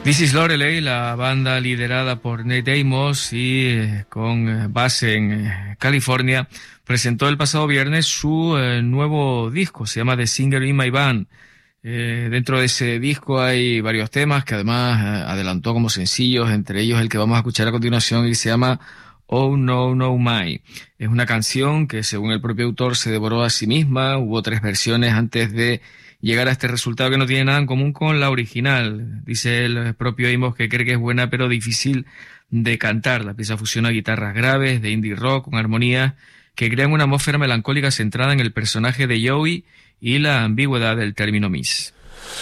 This is Loreley, la banda liderada por Nate Amos y con base en California, presentó el pasado viernes su nuevo disco. Se llama The Singer in My Band. Dentro de ese disco hay varios temas que además adelantó como sencillos, entre ellos el que vamos a escuchar a continuación y se llama Oh No No My. Es una canción que según el propio autor se devoró a sí misma. Hubo 3 versiones antes de llegar a este resultado que no tiene nada en común con la original. Dice el propio Amos que cree que es buena pero difícil de cantar. La pieza fusiona guitarras graves de indie rock con armonías que crean una atmósfera melancólica centrada en el personaje de Joey y la ambigüedad del término Miss.